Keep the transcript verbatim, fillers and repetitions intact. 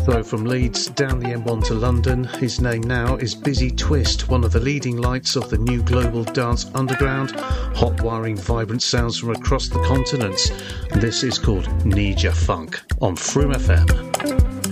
Though from Leeds down the M one to London, his name now is Busy Twist, one of the leading lights of the new global dance underground, hot-wiring vibrant sounds from across the continent. This is called Need Ya Funk on Froome F M.